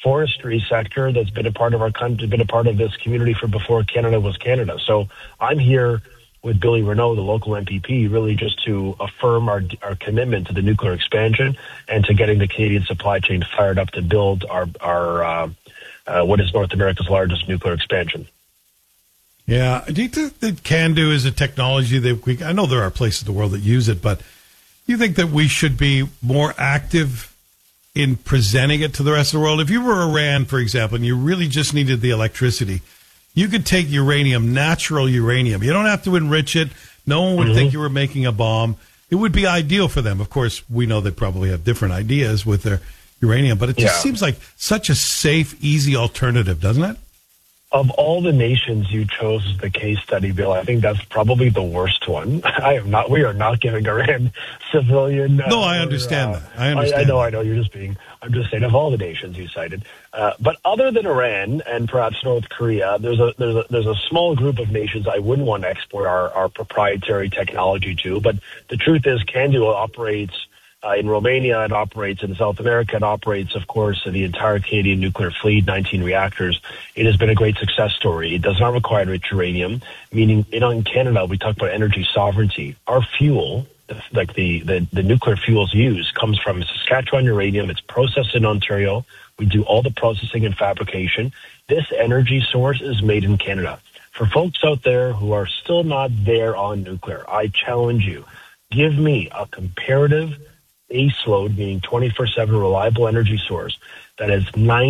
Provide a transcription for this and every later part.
forestry sector that's been a part of our country, been a part of this community for before Canada was Canada. So I'm here with Billy Renaud, the local MPP, really just to affirm our commitment to the nuclear expansion and to getting the Canadian supply chain fired up to build our what is North America's largest nuclear expansion. Yeah. Do you think that CANDU is a technology that I know there are places in the world that use it, but do you think that we should be more active in presenting it to the rest of the world? If you were Iran, for example, and you really just needed the electricity, you could take uranium, natural uranium. You don't have to enrich it. No one would think you were making a bomb. It would be ideal for them. Of course, we know they probably have different ideas with their uranium, but it just seems like such a safe, easy alternative, doesn't it? Of all the nations you chose as the case study, Bill, I think that's probably the worst one. We are not giving Iran civilian. No, I understand that. I understand. I know. I'm just saying, of all the nations you cited. But other than Iran and perhaps North Korea, there's a small group of nations I wouldn't want to export our proprietary technology to. But the truth is, CANDU operates in Romania, it operates in South America, it operates, of course, the entire Canadian nuclear fleet, 19 reactors. It has been a great success story. It does not require enriched uranium, meaning in Canada, we talk about energy sovereignty. Our fuel, like the nuclear fuels used, comes from Saskatchewan uranium. It's processed in Ontario. We do all the processing and fabrication. This energy source is made in Canada. For folks out there who are still not there on nuclear, I challenge you, give me a comparative base load, meaning 24/7 reliable energy source that is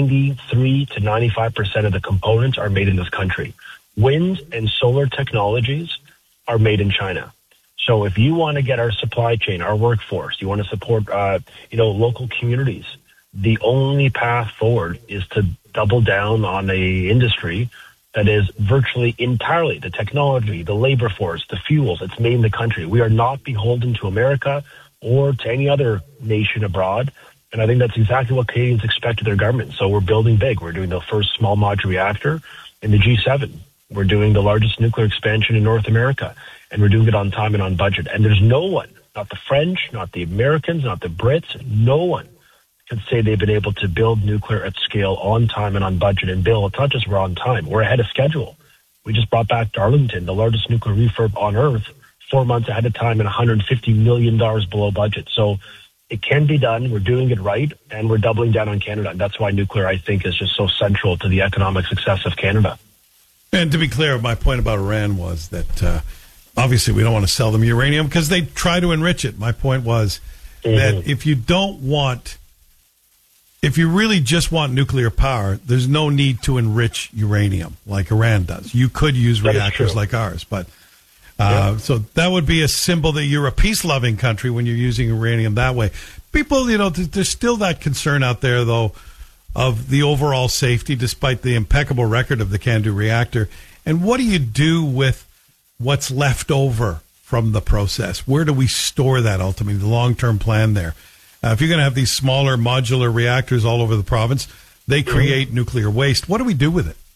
93 to 95% of the components are made in this country. Wind and solar technologies are made in China. So if you want to get our supply chain, our workforce, you want to support, local communities, the only path forward is to double down on a industry that is virtually entirely the technology, the labor force, the fuels. It's made in the country. We are not beholden to America or to any other nation abroad. And I think that's exactly what Canadians expect of their government. So we're building big. We're doing the first small modular reactor in the G7. We're doing the largest nuclear expansion in North America. And we're doing it on time and on budget. And there's no one, not the French, not the Americans, not the Brits, no one can say they've been able to build nuclear at scale on time and on budget. And Bill, it's not just we're on time. We're ahead of schedule. We just brought back Darlington, the largest nuclear refurb on Earth, 4 months ahead of time and $150 million below budget. So it can be done. We're doing it right, and we're doubling down on Canada. And that's why nuclear, I think, is just so central to the economic success of Canada. And to be clear, my point about Iran was that obviously we don't want to sell them uranium because they try to enrich it. My point was that if you really just want nuclear power, there's no need to enrich uranium like Iran does. You could use reactors like ours, but so that would be a symbol that you're a peace-loving country when you're using uranium that way. People, there's still that concern out there, though, of the overall safety, despite the impeccable record of the CANDU reactor. And what do you do with what's left over from the process? Where do we store that ultimately, the long-term plan there? If you're going to have these smaller modular reactors all over the province, they create nuclear waste. What do we do with it?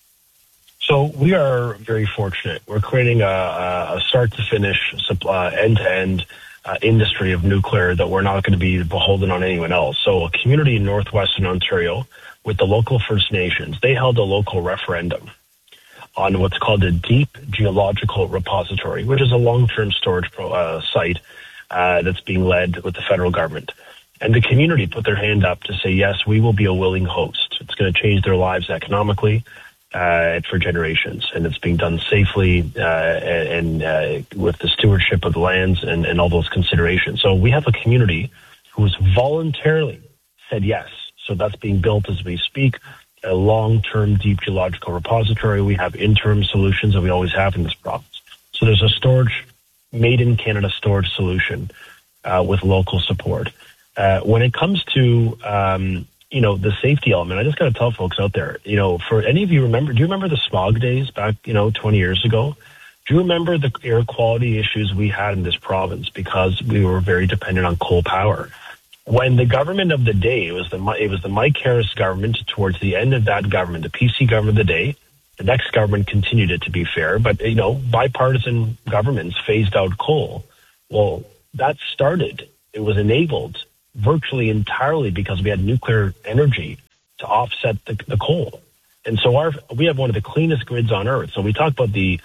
So we are very fortunate. We're creating a start-to-finish, end-to-end industry of nuclear that we're not going to be beholden on anyone else. So a community in northwestern Ontario with the local First Nations, they held a local referendum on what's called a deep geological repository, which is a long-term storage site that's being led with the federal government. And the community put their hand up to say, yes, we will be a willing host. It's going to change their lives economically for generations. And it's being done safely and with the stewardship of the lands and all those considerations. So we have a community who has voluntarily said yes. So that's being built as we speak, a long-term deep geological repository. We have interim solutions that we always have in this province. So there's a storage, made in Canada storage solution with local support. When it comes to, the safety element, I just got to tell folks out there, for any of you do you remember the smog days back, 20 years ago? Do you remember the air quality issues we had in this province because we were very dependent on coal power? When the government of the day, it was the Mike Harris government towards the end of that government, the PC government of the day, the next government continued it, to be fair, but, bipartisan governments phased out coal. Well, that started, it was enabled virtually entirely because we had nuclear energy to offset the coal. And so we have one of the cleanest grids on Earth. So we talk about the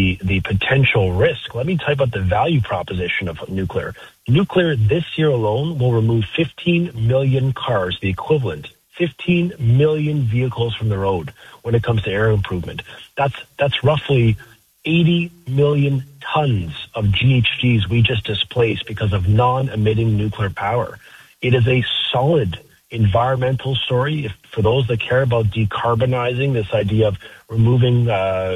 potential risk. Let me type out the value proposition of nuclear. Nuclear this year alone will remove 15 million cars, the equivalent, 15 million vehicles from the road when it comes to air improvement. That's roughly 80 million tons of GHGs we just displaced because of non-emitting nuclear power. It is a solid environmental story. For those that care about decarbonizing, this idea of removing,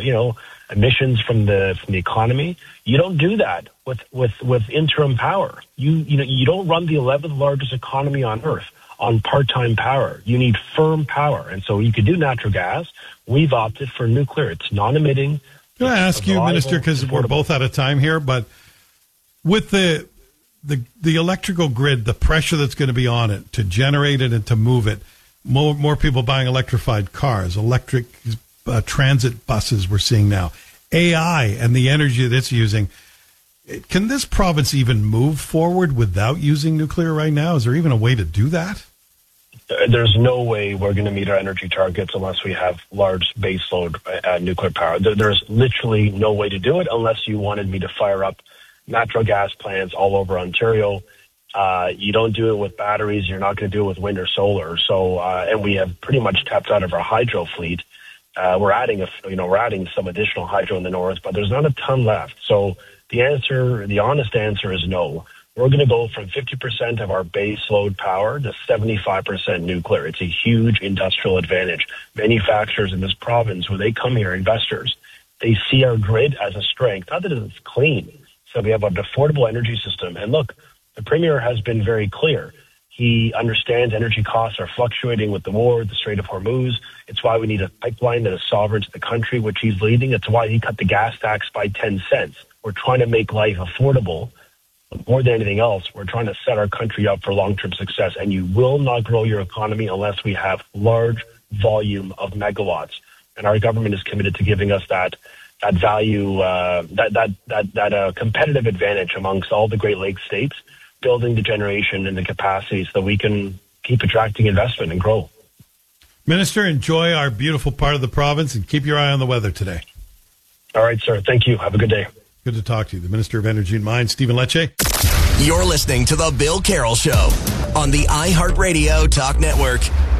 emissions from the economy, you don't do that with interim power. You don't run the 11th largest economy on Earth on part-time power. You need firm power, and so you could do natural gas. We've opted for nuclear. It's non-emitting. Can I ask you, Minister, because we're both out of time here, but with the electrical grid, the pressure that's going to be on it to generate it and to move it, more people buying electrified cars, electric transit buses we're seeing now, AI and the energy that it's using. Can this province even move forward without using nuclear right now? Is there even a way to do that? There's no way we're going to meet our energy targets unless we have large baseload nuclear power. There's literally no way to do it unless you wanted me to fire up natural gas plants all over Ontario. You don't do it with batteries. You're not going to do it with wind or solar. So, and we have pretty much tapped out of our hydro fleet. We're adding some additional hydro in the north, but there's not a ton left. So the honest answer is no. We're going to go from 50% of our base load power to 75% nuclear. It's a huge industrial advantage. Manufacturers in this province, when they come here, investors, they see our grid as a strength, not that it's clean. So we have an affordable energy system. And look, the Premier has been very clear. He understands energy costs are fluctuating with the war, the Strait of Hormuz. It's why we need a pipeline that is sovereign to the country, which he's leading. It's why he cut the gas tax by 10 cents. We're trying to make life affordable. More than anything else, we're trying to set our country up for long-term success. And you will not grow your economy unless we have large volume of megawatts. And our government is committed to giving us that value, that competitive advantage amongst all the Great Lakes states, building the generation and the capacity so that we can keep attracting investment and grow. Minister, enjoy our beautiful part of the province and keep your eye on the weather today. All right, sir. Thank you. Have a good day. Good to talk to you. The Minister of Energy and Mines, Stephen Lecce. You're listening to The Bill Carroll Show on the iHeartRadio Talk Network.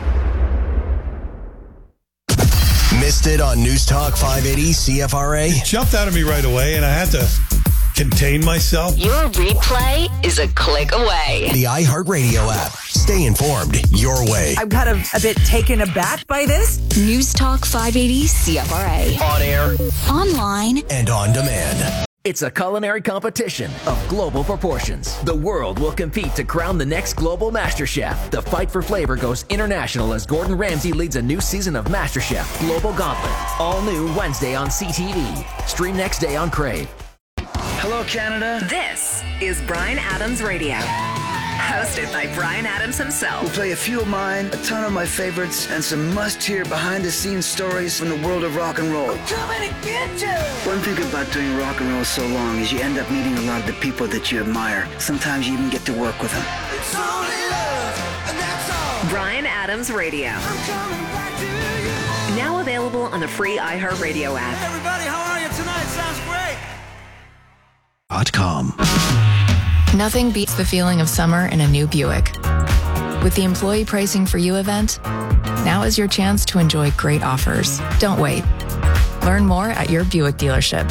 Missed it on News Talk 580 CFRA? It jumped out of me right away, and I had to contain myself. Your replay is a click away. The iHeartRadio app. Stay informed your way. I'm kind of a bit taken aback by this. News Talk 580 CFRA. On air, online, and on demand. It's a culinary competition of global proportions. The world will compete to crown the next global MasterChef. The fight for flavor goes international as Gordon Ramsay leads a new season of MasterChef Global Gauntlet. All new Wednesday on CTV. Stream next day on Crave. Hello, Canada. This is Bryan Adams Radio. Hosted by Bryan Adams himself. We'll play a few of mine, a ton of my favorites, and some must-hear behind-the-scenes stories from the world of rock and roll. I'm coming to get you! One thing about doing rock and roll so long is you end up meeting a lot of the people that you admire. Sometimes you even get to work with them. It's only love, and that's all. Bryan Adams Radio. I'm coming back to you. Now available on the free iHeartRadio app. Hey everybody, how are you tonight? Sounds great. .com. Nothing beats the feeling of summer in a new Buick. With the Employee Pricing for You event, now is your chance to enjoy great offers. Don't wait. Learn more at your Buick dealership.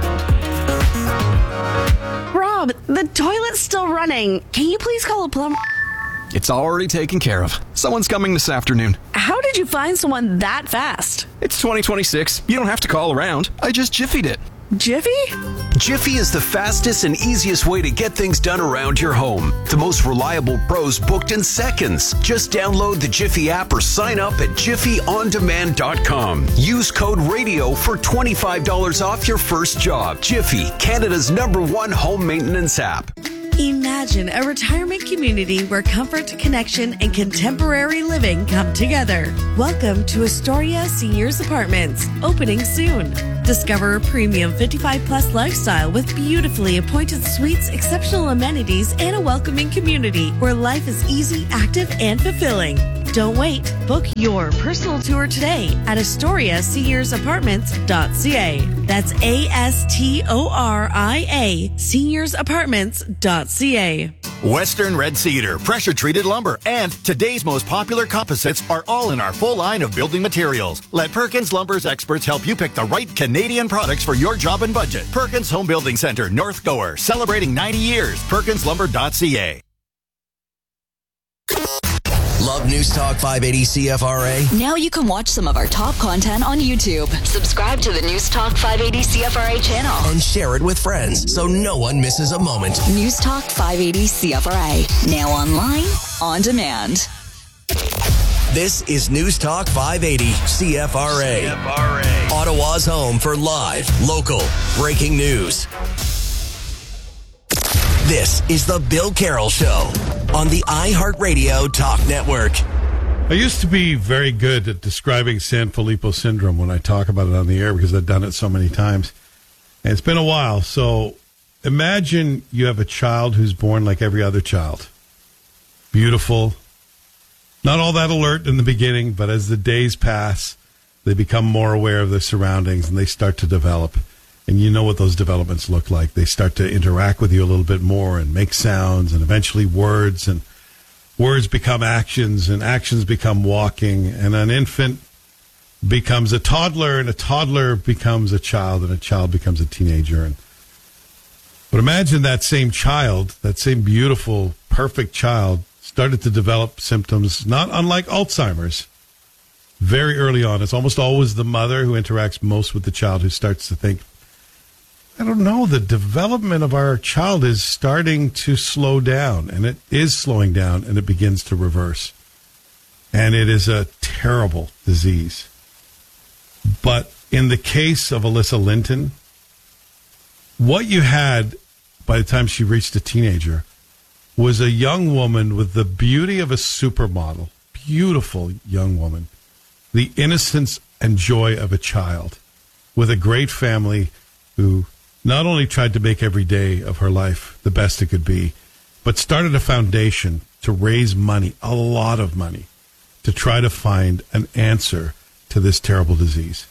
Rob, the toilet's still running. Can you please call a plumber? It's already taken care of. Someone's coming this afternoon. How did you find someone that fast? It's 2026. You don't have to call around. I just Jiffied it. Jiffy? Jiffy is the fastest and easiest way to get things done around your home. The most reliable pros booked in seconds. Just download the Jiffy app or sign up at jiffyondemand.com. Use code RADIO for $25 off your first job. Jiffy, Canada's #1 home maintenance app. Imagine a retirement community where comfort, connection, and contemporary living come together. Welcome to Astoria Seniors Apartments, opening soon. Discover a premium 55-plus lifestyle with beautifully appointed suites, exceptional amenities, and a welcoming community where life is easy, active, and fulfilling. Don't wait. Book your personal tour today at AstoriaSeniorsApartments.ca. That's ASTORIA SeniorsApartments.ca. Western Red Cedar, pressure-treated lumber, and today's most popular composites are all in our full line of building materials. Let Perkins Lumber's experts help you pick the right Canadian products for your job and budget. Perkins Home Building Center, North Gower, celebrating 90 years. PerkinsLumber.ca. Love News Talk 580 CFRA? Now you can watch some of our top content on YouTube. Subscribe to the News Talk 580 CFRA channel. And share it with friends so no one misses a moment. News Talk 580 CFRA. Now online, on demand. This is News Talk 580 CFRA. Ottawa's home for live, local, breaking news. This is the Bill Carroll Show on the iHeartRadio Talk Network. I used to be very good at describing Sanfilippo syndrome when I talk about it on the air because I've done it so many times. And it's been a while. So imagine you have a child who's born like every other child. Beautiful. Not all that alert in the beginning, but as the days pass, they become more aware of their surroundings and they start to develop. And you know what those developments look like. They start to interact with you a little bit more and make sounds and eventually words. And words become actions and actions become walking. And an infant becomes a toddler and a toddler becomes a child and a child becomes a teenager. But imagine that same child, that same beautiful, perfect child started to develop symptoms not unlike Alzheimer's very early on. It's almost always the mother who interacts most with the child who starts to think, I don't know, the development of our child is starting to slow down, and it is slowing down, and it begins to reverse. And it is a terrible disease. But in the case of Alyssa Linton, what you had by the time she reached a teenager was a young woman with the beauty of a supermodel, beautiful young woman, the innocence and joy of a child, with a great family who not only tried to make every day of her life the best it could be, but started a foundation to raise money, a lot of money, to try to find an answer to this terrible disease.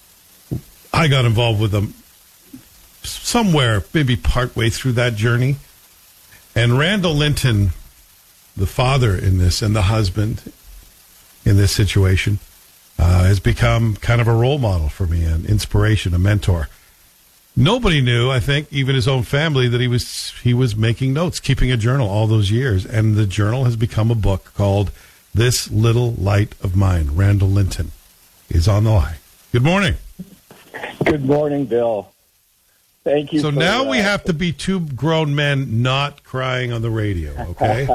I got involved with them somewhere, maybe partway through that journey. And Randall Linton, the father in this and the husband in this situation, has become kind of a role model for me, an inspiration, a mentor. Nobody knew, I think, even his own family, that he was making notes, keeping a journal all those years. And the journal has become a book called This Little Light of Mine. Randall Linton is on the line. Good morning. Good morning, Bill. Thank you. So now we have to be two grown men not crying on the radio, okay?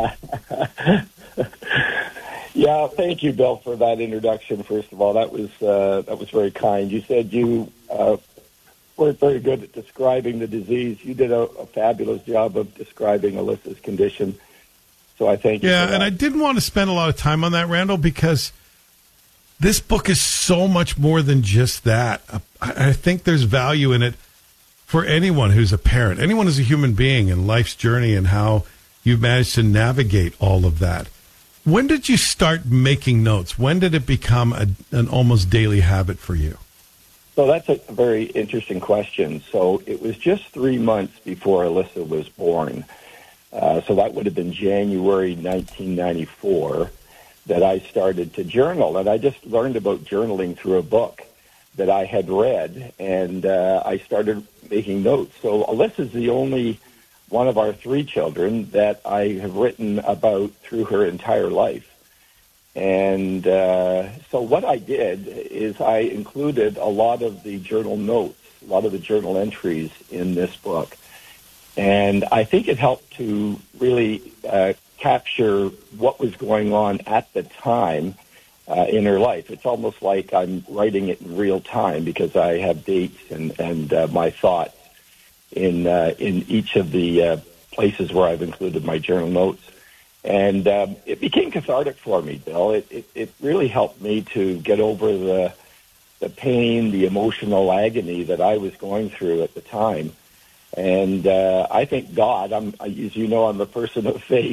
Yeah, thank you, Bill, for that introduction. First of all, that was very kind. You said you weren't very good at describing the disease. You did a fabulous job of describing Alyssa's condition. So I thank you. Yeah, and I didn't want to spend a lot of time on that, Randall, because this book is so much more than just that. I think there's value in it for anyone who's a parent, anyone who's a human being in life's journey and how you've managed to navigate all of that. When did you start making notes? When did it become an almost daily habit for you? So that's a very interesting question. So it was just 3 months before Alyssa was born. So that would have been January 1994 that I started to journal. And I just learned about journaling through a book that I had read, and I started making notes. So Alyssa's the only one of our 3 children that I have written about through her entire life. And so what I did is I included a lot of the journal notes, a lot of the journal entries in this book. And I think it helped to really capture what was going on at the time in her life. It's almost like I'm writing it in real time because I have dates and my thoughts in each of the places where I've included my journal notes. And it became cathartic for me, Bill. It really helped me to get over the pain, the emotional agony that I was going through at the time. And I think God, as you know, I'm a person of faith,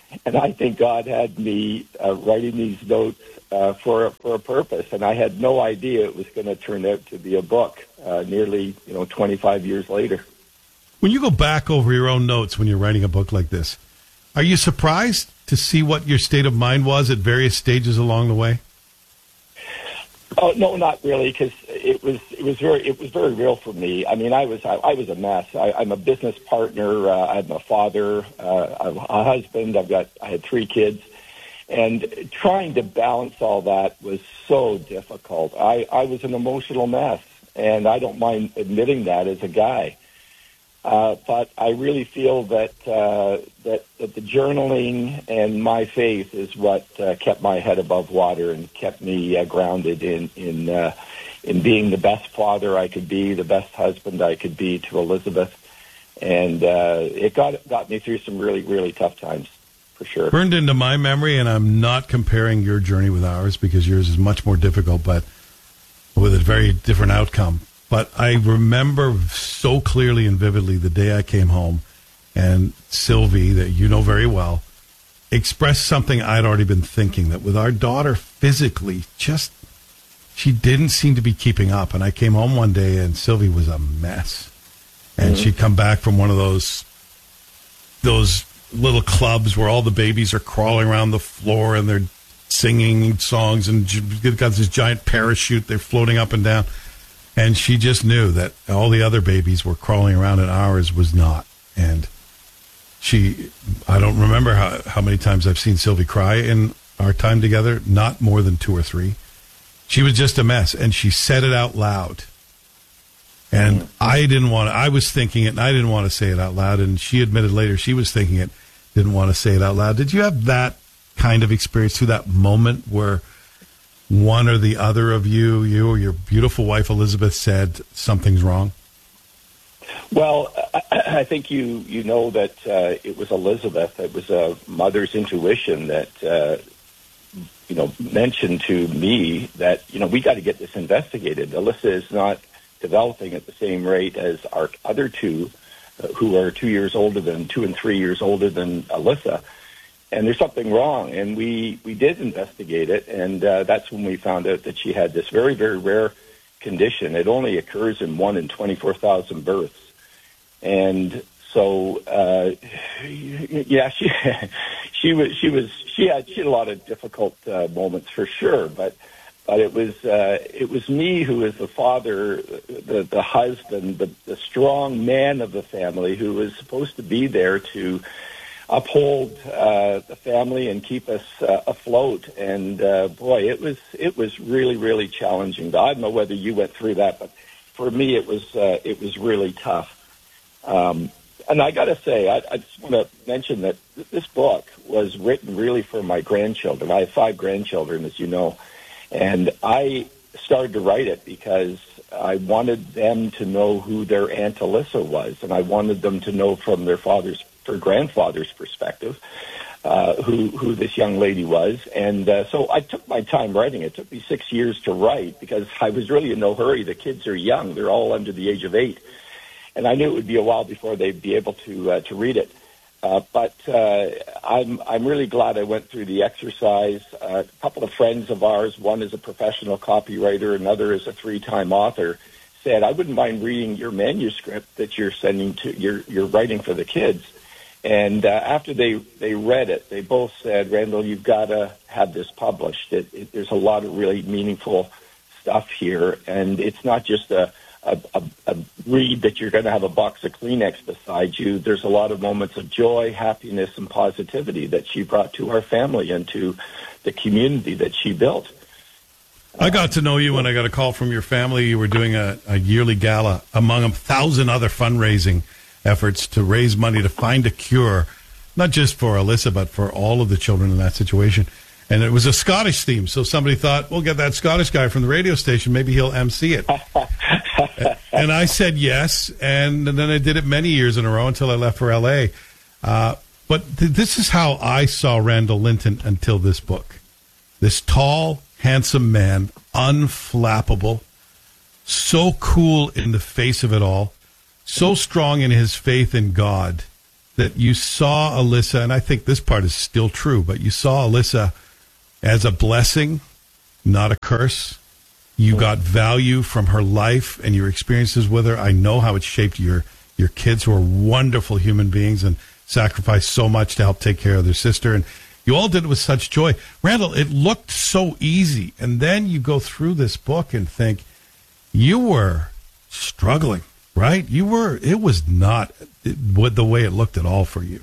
And I think God had me writing these notes for a purpose, and I had no idea it was going to turn out to be a book nearly 25 years later. When you go back over your own notes when you're writing a book like this, are you surprised to see what your state of mind was at various stages along the way? Oh no, not really, because it was very real for me. I mean, I was a mess. I'm a business partner. I'm a father. I'm a husband. I had 3 kids, and trying to balance all that was so difficult. I was an emotional mess, and I don't mind admitting that as a guy. But I really feel that the journaling and my faith is what kept my head above water and kept me grounded in being the best father I could be, the best husband I could be to Elizabeth, and it got me through some really, really tough times, for sure. Burned into my memory, and I'm not comparing your journey with ours because yours is much more difficult, but with a very different outcome. But I remember so clearly and vividly the day I came home and Sylvie, that you know very well, expressed something I'd already been thinking, that with our daughter physically, she didn't seem to be keeping up. And I came home one day and Sylvie was a mess. And she'd come back from one of those little clubs where all the babies are crawling around the floor and they're singing songs and got this giant parachute, they're floating up and down. And she just knew that all the other babies were crawling around and ours was not. And I don't remember how many times I've seen Sylvie cry in our time together, not more than 2 or 3. She was just a mess, and she said it out loud. And I was thinking it, and I didn't want to say it out loud, and she admitted later she was thinking it, didn't want to say it out loud. Did you have that kind of experience through that moment where one or the other of you or your beautiful wife Elizabeth said something's wrong? Well, I think you know that it was Elizabeth. It was a mother's intuition that mentioned to me that we got to get this investigated. Alyssa is not developing at the same rate as our other 2, who are 2 and 3 years older than Alyssa. And there's something wrong, and we did investigate it, and that's when we found out that she had this very, very rare condition. It only occurs in 1 in 24,000 births, and so she had a lot of difficult moments for sure, but it was me who was the father, the husband, the strong man of the family who was supposed to be there to uphold the family and keep us afloat. And boy, it was really, really challenging. I don't know whether you went through that, but for me, it was really tough. And I got to say, I just want to mention that this book was written really for my grandchildren. I have 5 grandchildren, as you know, and I started to write it because I wanted them to know who their Aunt Alyssa was, and I wanted them to know from their grandfather's perspective who this young lady was. And so I took my time writing it. It took me 6 years to write because I was really in no hurry. The kids are young. They're all under the age of 8. And I knew it would be a while before they'd be able to read it. But I'm really glad I went through the exercise. A couple of friends of ours, one is a professional copywriter, another is a 3-time author, said, I wouldn't mind reading your manuscript that you're sending you're writing for the kids. And after they read it, they both said, Randall, you've got to have this published. There's a lot of really meaningful stuff here, and it's not just a read that you're going to have a box of Kleenex beside you. There's a lot of moments of joy, happiness, and positivity that she brought to our family and to the community that she built. I got to know you when I got a call from your family. You were doing a yearly gala among 1,000 other fundraising efforts to raise money to find a cure, not just for Alyssa, but for all of the children in that situation. And it was a Scottish theme, so somebody thought, we'll get that Scottish guy from the radio station, maybe he'll MC it. And I said yes, and then I did it many years in a row until I left for L.A. But this is how I saw Randall Linton until this book. This tall, handsome man, unflappable, so cool in the face of it all, so strong in his faith in God that you saw Alyssa, and I think this part is still true, but you saw Alyssa as a blessing, not a curse. You got value from her life and your experiences with her. I know how it shaped your kids, who are wonderful human beings and sacrificed so much to help take care of their sister. And you all did it with such joy. Randall, it looked so easy. And then you go through this book and think, you were struggling, right? It was not the way it looked at all for you.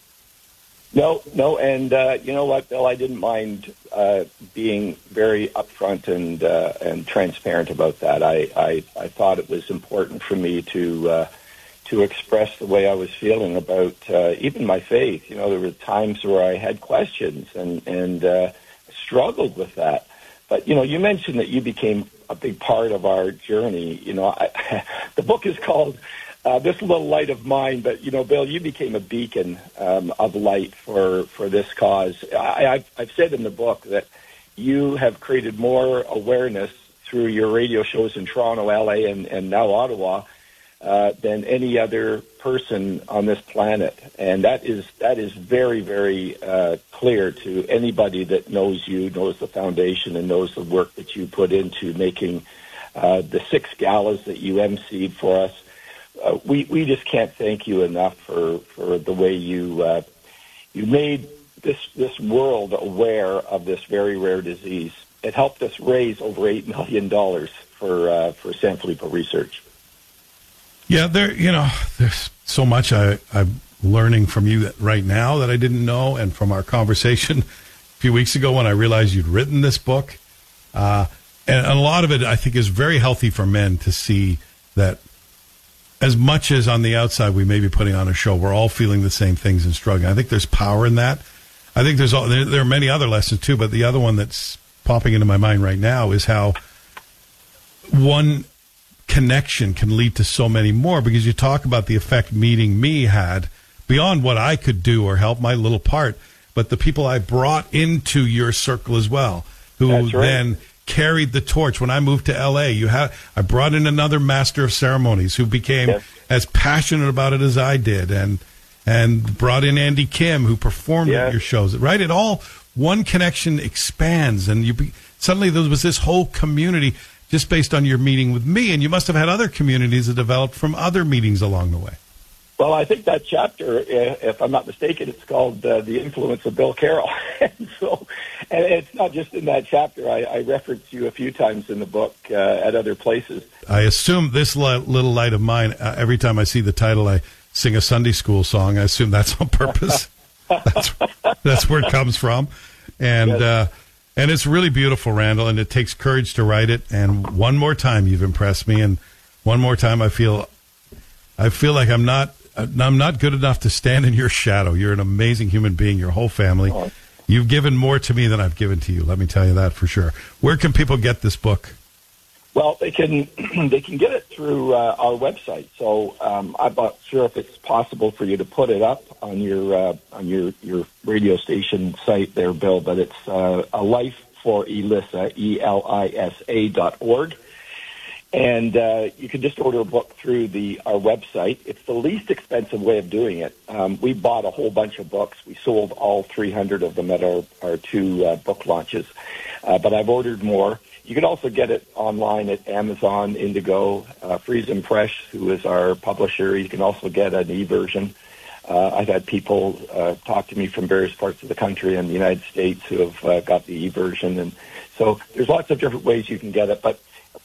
No, and you know what, Bill? I didn't mind being very upfront and transparent about that. I thought it was important for me to express the way I was feeling about even my faith. You know, there were times where I had questions and struggled with that. But you know, you mentioned that you became a big part of our journey. You know, the book is called This Little Light of Mine, but, you know, Bill, you became a beacon of light for this cause. I've said in the book that you have created more awareness through your radio shows in Toronto, LA, and now Ottawa than any other person on this planet. And that is very, very clear to anybody that knows you, knows the foundation, and knows the work that you put into making the 6 galas that you emceed for us. We just can't thank you enough for the way you made this world aware of this very rare disease. It helped us raise over $8 million for Sanfilippo Research. Yeah, there's so much I'm learning from you right now that I didn't know, and from our conversation a few weeks ago when I realized you'd written this book. And a lot of it, I think, is very healthy for men to see that as much as on the outside we may be putting on a show, we're all feeling the same things and struggling. I think there's power in that. I think there are many other lessons too, but the other one that's popping into my mind right now is how one connection can lead to so many more, because you talk about the effect meeting me had beyond what I could do or help my little part, but the people I brought into your circle as well, who then carried the torch. When I moved to LA, I brought in another master of ceremonies who became as passionate about it as I did, and brought in Andy Kim, who performed at your shows. Right? It all, one connection expands, and suddenly there was this whole community just based on your meeting with me, and you must have had other communities that developed from other meetings along the way. Well, I think that chapter, if I'm not mistaken, it's called The Influence of Bill Carroll. And it's not just in that chapter. I referenced you a few times in the book at other places. I assume This Little Light of Mine, every time I see the title, I sing a Sunday school song. I assume that's on purpose. That's where it comes from. And and it's really beautiful, Randall, and it takes courage to write it. And one more time, you've impressed me. And one more time, I feel like I'm not good enough to stand in your shadow. You're an amazing human being, your whole family. Oh. You've given more to me than I've given to you. Let me tell you that for sure. Where can people get this book? Well, they can get it through our website. So I'm not sure if it's possible for you to put it up on your radio station site there, Bill. But it's A Life for Elissa, ELISA.org. And you can just order a book through our website. It's the least expensive way of doing it. We bought a whole bunch of books. We sold all 300 of them at our 2 book launches. But I've ordered more. You can also get it online at Amazon, Indigo, Friesen Press, who is our publisher. You can also get an e-version. I've had people talk to me from various parts of the country and the United States who have got the e-version. And so there's lots of different ways you can get it. But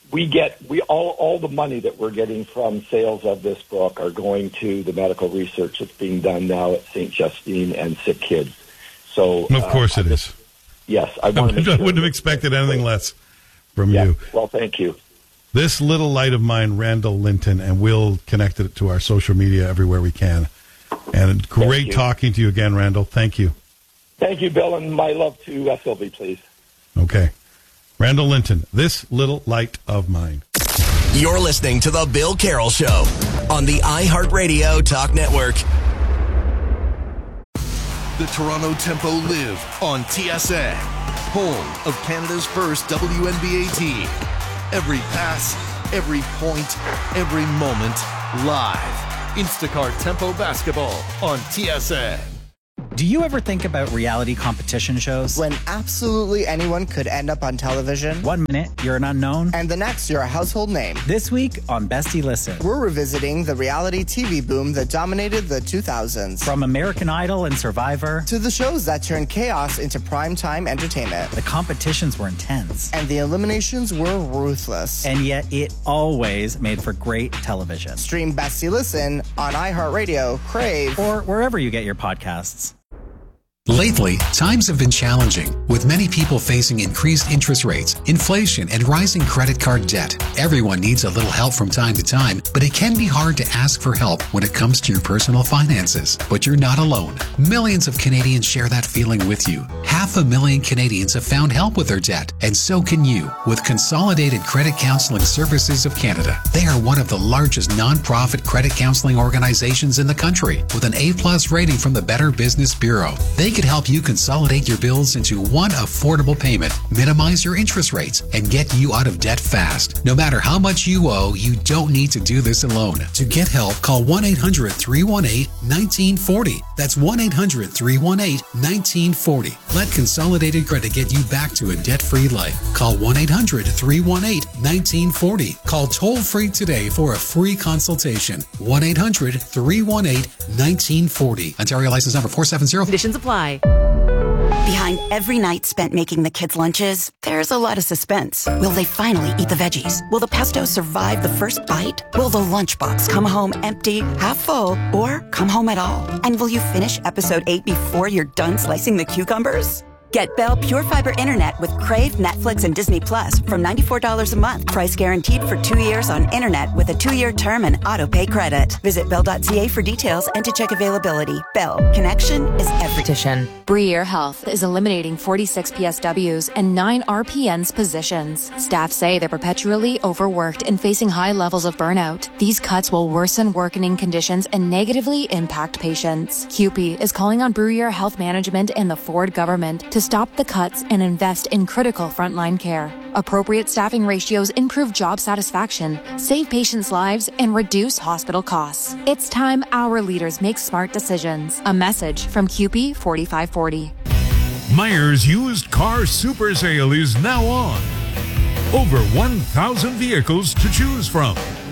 all the money that we're getting from sales of this book are going to the medical research that's being done now at St. Justine and Sick Kids. So of course it is. Yes, I wouldn't have expected anything less from you. Well, thank you. This Little Light of Mine, Randall Linton, and we'll connect it to our social media everywhere we can. And great talking to you again, Randall. Thank you. Thank you, Bill, and my love to Sylvie, please. Okay. Randall Linton, This Little Light of Mine. You're listening to The Bill Carroll Show on the iHeartRadio Talk Network. The Toronto Tempo live on TSN, home of Canada's first WNBA team. Every pass, every point, every moment, live. Instacart Tempo Basketball on TSN. Do you ever think about reality competition shows? When absolutely anyone could end up on television. 1 minute, you're an unknown. And the next, you're a household name. This week on Bestie Listen, we're revisiting the reality TV boom that dominated the 2000s. From American Idol and Survivor to the shows that turned chaos into primetime entertainment. The competitions were intense. And the eliminations were ruthless. And yet it always made for great television. Stream Bestie Listen on iHeartRadio, Crave, or wherever you get your podcasts. Lately, times have been challenging, with many people facing increased interest rates, inflation, and rising credit card debt. Everyone needs a little help from time to time, but it can be hard to ask for help when it comes to your personal finances. But you're not alone. Millions of Canadians share that feeling with you. 500,000 Canadians have found help with their debt, and so can you with Consolidated Credit Counseling Services of Canada. They are one of the largest nonprofit credit counseling organizations in the country, with an A+ rating from the Better Business Bureau. They could help you consolidate your bills into one affordable payment, minimize your interest rates, and get you out of debt fast. No matter how much you owe, you don't need to do this alone. To get help, call 1-800-318-1940. That's 1-800-318-1940. Let Consolidated Credit get you back to a debt-free life. Call 1-800-318-1940. Call toll-free today for a free consultation. 1-800-318-1940. Ontario license number 470. Conditions apply. Behind every night spent making the kids' lunches, there's a lot of suspense. Will they finally eat the veggies? Will the pesto survive the first bite? Will the lunchbox come home empty, half full, or come home at all? And will you finish episode 8 before you're done slicing the cucumbers? Get Bell Pure Fiber Internet with Crave, Netflix, and Disney Plus from $94 a month. Price guaranteed for 2 years on internet with a 2-year term and auto-pay credit. Visit bell.ca for details and to check availability. Bell. Connection is everything. Bruyere Health is eliminating 46 PSWs and 9 RPNs positions. Staff say they're perpetually overworked and facing high levels of burnout. These cuts will worsen working conditions and negatively impact patients. CUPE is calling on Bruyere Health Management and the Ford government to stop the cuts and invest in critical frontline care. Appropriate staffing ratios improve job satisfaction, save patients' lives, and reduce hospital costs. It's time our leaders make smart decisions. A message from CUPE 4540. Myers Used Car Super Sale is now on. Over 1,000 vehicles to choose from.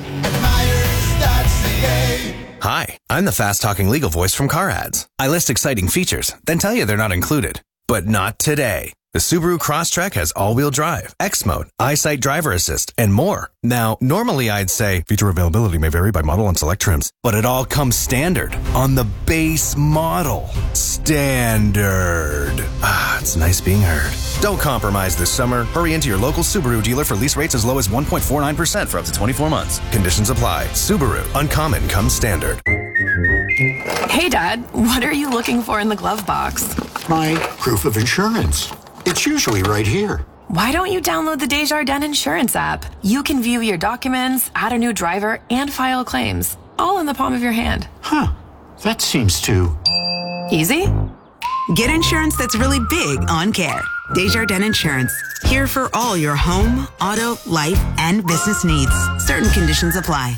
Hi, I'm the fast-talking legal voice from Car Ads. I list exciting features, then tell you they're not included. But not today. The Subaru Crosstrek has all-wheel drive, X-Mode, EyeSight driver assist, and more. Now, normally I'd say feature availability may vary by model and select trims, but it all comes standard on the base model. Standard. Ah, it's nice being heard. Don't compromise this summer. Hurry into your local Subaru dealer for lease rates as low as 1.49% for up to 24 months. Conditions apply. Subaru. Uncommon comes standard. Hey, Dad. What are you looking for in the glove box? My proof of insurance. It's usually right here. Why don't you download the Desjardins Insurance app? You can view your documents, add a new driver, and file claims, all in the palm of your hand. Huh. That seems too... easy? Get insurance that's really big on care. Desjardins Insurance. Here for all your home, auto, life, and business needs. Certain conditions apply.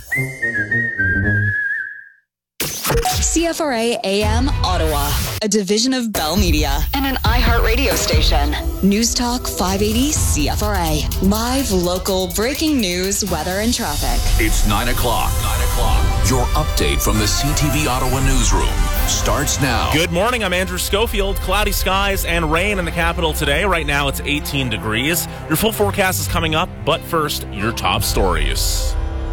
CFRA AM Ottawa, a division of Bell Media and an iHeartRadio station. News Talk 580 CFRA. Live, local, breaking news, weather, and traffic. It's 9 o'clock. Your update from the CTV Ottawa newsroom starts now. Good morning. I'm Andrew Schofield. Cloudy skies and rain in the capital today. Right now it's 18 degrees. Your full forecast is coming up, but first, your top stories.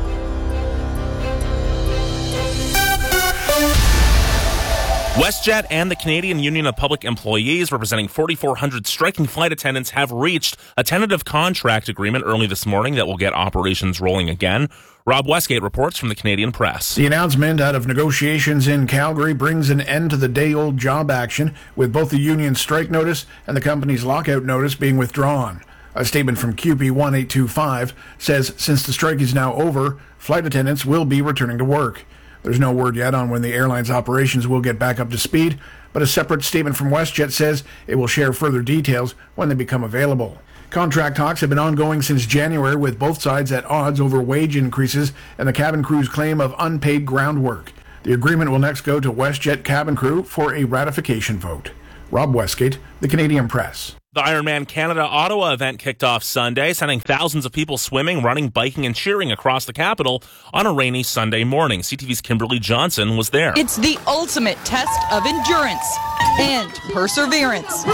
WestJet and the Canadian Union of Public Employees, representing 4,400 striking flight attendants, have reached a tentative contract agreement early this morning that will get operations rolling again. Rob Westgate reports from the Canadian Press. The announcement out of negotiations in Calgary brings an end to the day-old job action, with both the union's strike notice and the company's lockout notice being withdrawn. A statement from CUPE 1825 says since the strike is now over, flight attendants will be returning to work. There's no word yet on when the airline's operations will get back up to speed, but a separate statement from WestJet says it will share further details when they become available. Contract talks have been ongoing since January, with both sides at odds over wage increases and the cabin crew's claim of unpaid ground work. The agreement will next go to WestJet cabin crew for a ratification vote. Rob Westgate, The Canadian Press. The Ironman Canada Ottawa event kicked off Sunday, sending thousands of people swimming, running, biking, and cheering across the capital on a rainy Sunday morning. CTV's Kimberly Johnson was there. It's the ultimate test of endurance and perseverance,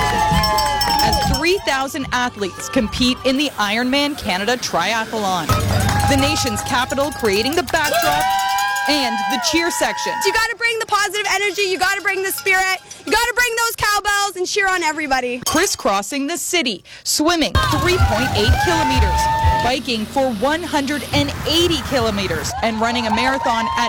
as 3,000 athletes compete in the Ironman Canada Triathlon. The nation's capital creating the backdrop and the cheer section. You got to bring the positive energy, you got to bring the spirit, you got to bring those cowbells and cheer on everybody. Crisscrossing the city, swimming 3.8 kilometers, biking for 180 kilometers, and running a marathon at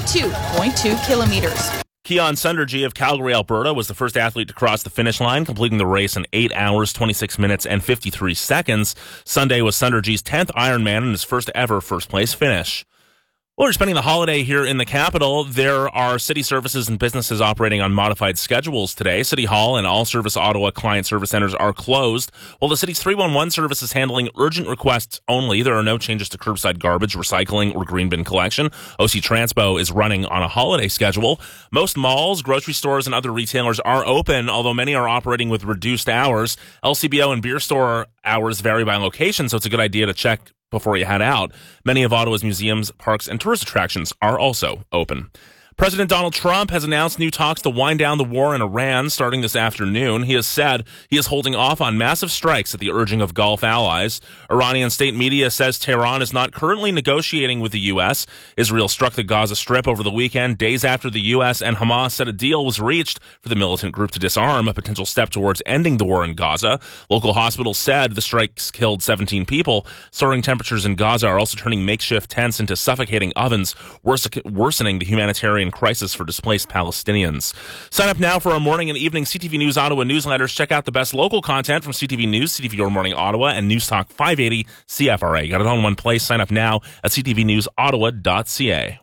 42.2 kilometers. Keon Sunderji of Calgary, Alberta, was the first athlete to cross the finish line, completing the race in 8 hours, 26 minutes, and 53 seconds. Sunday was Sunderji's 10th Ironman and his first ever first-place finish. Well, we're spending the holiday here in the capital. There are city services and businesses operating on modified schedules today. City Hall and all Service Ottawa client service centers are closed, while the city's 311 service is handling urgent requests only. There are no changes to curbside garbage, recycling, or green bin collection. OC Transpo is running on a holiday schedule. Most malls, grocery stores, and other retailers are open, although many are operating with reduced hours. LCBO and beer store hours vary by location, so it's a good idea to check before you head out. Many of Ottawa's museums, parks, and tourist attractions are also open. President Donald Trump has announced new talks to wind down the war in Iran starting this afternoon. He has said he is holding off on massive strikes at the urging of Gulf allies. Iranian state media says Tehran is not currently negotiating with the U.S. Israel struck the Gaza Strip over the weekend, days after the U.S. and Hamas said a deal was reached for the militant group to disarm, a potential step towards ending the war in Gaza. Local hospitals said the strikes killed 17 people. Soaring temperatures in Gaza are also turning makeshift tents into suffocating ovens, worsening the humanitarian crisis for displaced Palestinians. Sign up now for our morning and evening CTV News Ottawa newsletters. Check out the best local content from CTV News, CTV Your Morning Ottawa, and News Talk 580 CFRA. Got it all in one place. Sign up now at ctvnewsottawa.ca.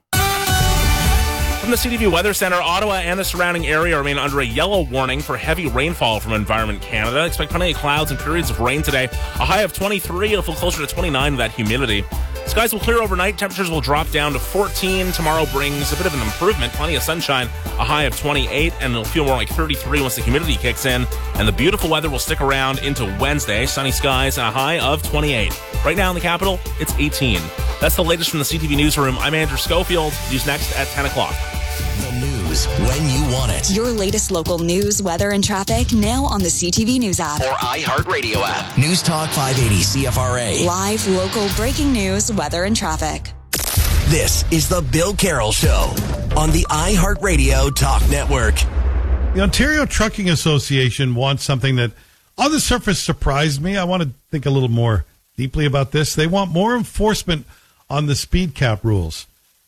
From the CTV Weather Center, Ottawa and the surrounding area remain under a yellow warning for heavy rainfall from Environment Canada. Expect plenty of clouds and periods of rain today. A high of 23. It'll feel closer to 29 with that humidity. Skies will clear overnight. Temperatures will drop down to 14. Tomorrow brings a bit of an improvement. Plenty of sunshine. A high of 28, and it'll feel more like 33 once the humidity kicks in. And the beautiful weather will stick around into Wednesday. Sunny skies and a high of 28. Right now in the capital, it's 18. That's the latest from the CTV Newsroom. I'm Andrew Schofield. News next at 10 o'clock. The news when you want it. Your latest local news, weather, and traffic now on the CTV News app. Or iHeartRadio app. News Talk 580 CFRA. Live, local, breaking news, weather, and traffic. This is the Bill Carroll Show on the iHeartRadio Talk Network. The Ontario Trucking Association wants something that on the surface surprised me. I want to think a little more deeply about this. They want more enforcement on the speed cap rules.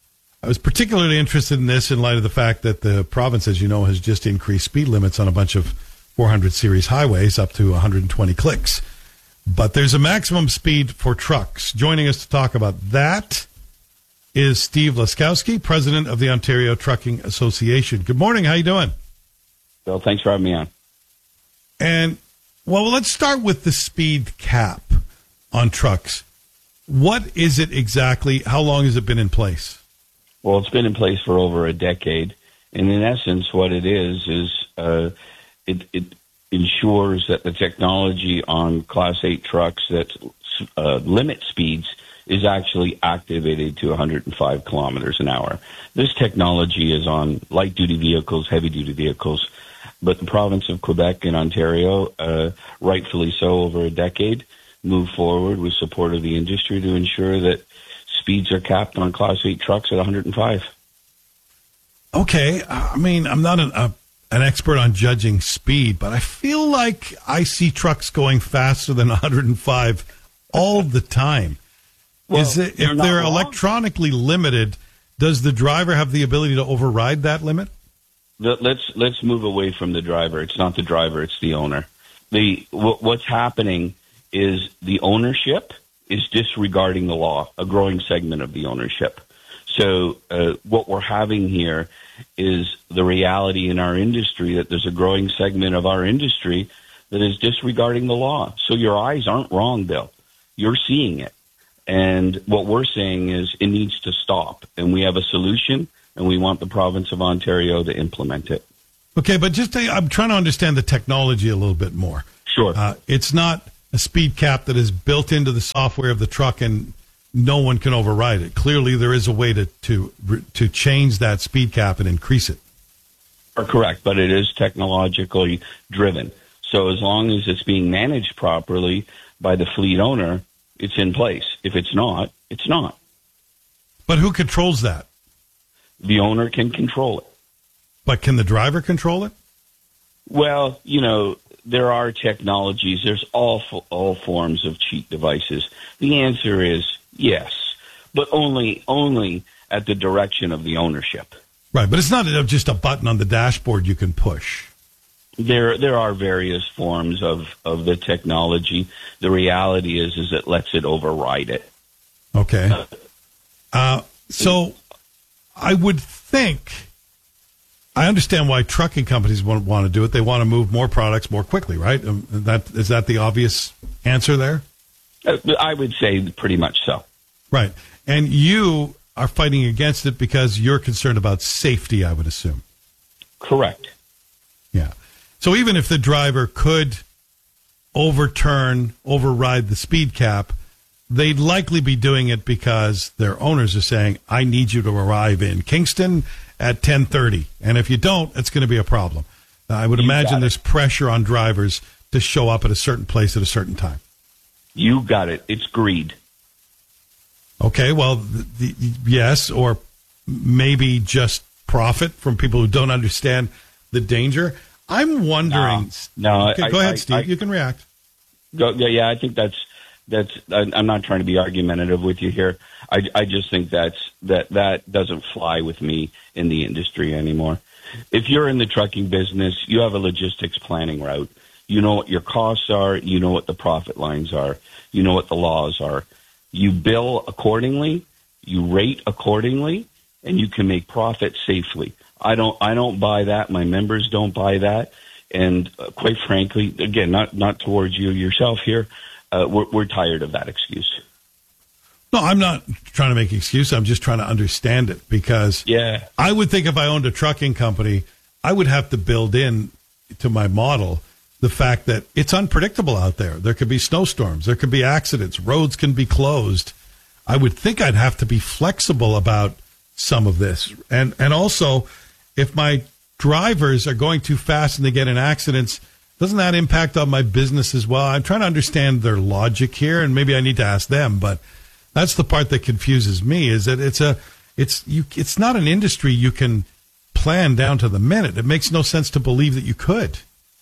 I was particularly interested in this in light of the fact that the province, as you know, has just increased speed limits on a bunch of 400 series highways up to 120 clicks. But there's a maximum speed for trucks. Joining us to talk about that is Steve Laskowski, president of the Ontario Trucking Association. Good morning. How you doing? Bill, thanks for having me on. And, well, let's start with the speed cap on trucks. What is it exactly? How long has it been in place? Well, it's been in place for over a decade. And in essence, what it is it ensures that the technology on Class 8 trucks that limit speeds is actually activated to 105 kilometers an hour. This technology is on light-duty vehicles, heavy-duty vehicles, but the province of Quebec and Ontario, rightfully so over a decade, moved forward with support of the industry to ensure that speeds are capped on Class 8 trucks at 105. Okay. I mean, I'm not an expert on judging speed, but I feel like I see trucks going faster than 105 all the time. Well, if they're electronically limited, does the driver have the ability to override that limit? Let's move away from the driver. It's not the driver, it's the owner. What's happening is the ownership is disregarding the law, a growing segment of the ownership. So what we're having here is the reality in our industry that there's a growing segment of our industry that is disregarding the law. So your eyes aren't wrong, Bill. You're seeing it. And what we're saying is it needs to stop. And we have a solution and we want the province of Ontario to implement it. Okay, but I'm trying to understand the technology a little bit more. Sure. It's not a speed cap that is built into the software of the truck and no one can override it. Clearly, there is a way to change that speed cap and increase it. Correct, but it is technologically driven. So as long as it's being managed properly by the fleet owner, it's in place. If it's not, it's not. But who controls that? The owner can control it. But can the driver control it? Well, there are technologies. There's all forms of cheat devices. The answer is yes, but only at the direction of the ownership. Right, but it's not just a button on the dashboard you can push. There are various forms of the technology. The reality is it lets it override it. Okay. So I would think, I understand why trucking companies want to do it. They want to move more products more quickly, right? Is that the obvious answer there? I would say pretty much so. Right. And you are fighting against it because you're concerned about safety, I would assume. Correct. Yeah. So even if the driver could override the speed cap, they'd likely be doing it because their owners are saying, I need you to arrive in Kingston at 10:30. And if you don't, it's going to be a problem. I would imagine there's pressure on drivers to show up at a certain place at a certain time. You got it. It's greed. Okay, well, yes, or maybe just profit from people who don't understand the danger. I'm wondering. No. Okay, go ahead, Steve. You can react. Yeah, I think that's. I'm not trying to be argumentative with you here. I just think that doesn't fly with me in the industry anymore. If you're in the trucking business, you have a logistics planning route. You know what your costs are. You know what the profit lines are. You know what the laws are. You bill accordingly, you rate accordingly, and you can make profit safely. I don't buy that. My members don't buy that. And quite frankly, again, not towards you yourself here, we're tired of that excuse. No, I'm not trying to make an excuse. I'm just trying to understand it because I would think if I owned a trucking company, I would have to build in to my model the fact that it's unpredictable out there. There could be snowstorms. There could be accidents. Roads can be closed. I would think I'd have to be flexible about some of this. And also, if my drivers are going too fast and they get in accidents, doesn't that impact on my business as well? I'm trying to understand their logic here, and maybe I need to ask them, but that's the part that confuses me, is that it's not an industry you can plan down to the minute. It makes no sense to believe that you could.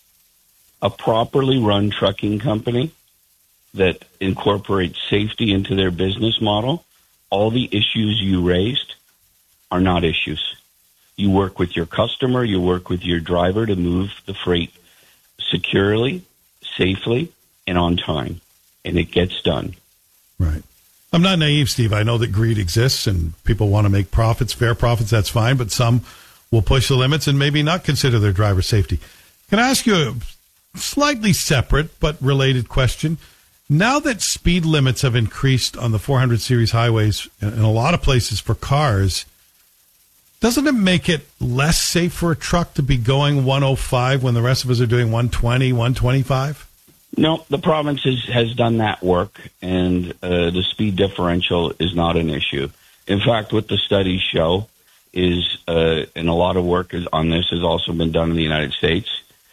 A properly run trucking company that incorporates safety into their business model, all the issues you raised are not issues. You work with your customer, you work with your driver to move the freight securely, safely, and on time, and it gets done. Right. I'm not naive, Steve. I know that greed exists and people want to make profits, fair profits, that's fine, but some will push the limits and maybe not consider their driver safety. Can I ask you a slightly separate but related question? Now that speed limits have increased on the 400 series highways in a lot of places for cars, doesn't it make it less safe for a truck to be going 105 when the rest of us are doing 120, 125? No, the province has done that work, and the speed differential is not an issue. In fact, what the studies show is, and a lot of work on this has also been done in the United States,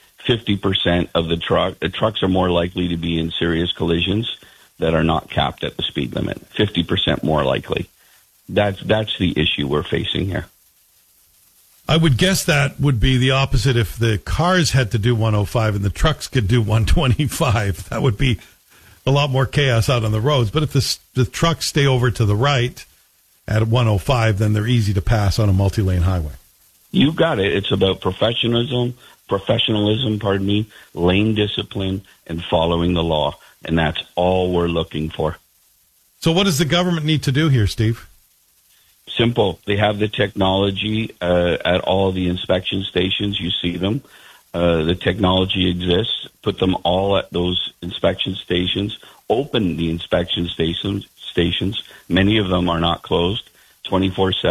50% of the trucks are more likely to be in serious collisions that are not capped at the speed limit. 50% more likely. That's the issue we're facing here. I would guess that would be the opposite if the cars had to do 105 and the trucks could do 125. That would be a lot more chaos out on the roads. But if the trucks stay over to the right at 105, then they're easy to pass on a multi-lane highway. You got it. It's about professionalism, lane discipline, and following the law. And that's all we're looking for. So what does the government need to do here, Steve? Simple. They have the technology at all the inspection stations. You see them. The technology exists. Put them all at those inspection stations. Open the inspection stations. Many of them are not closed 24/7.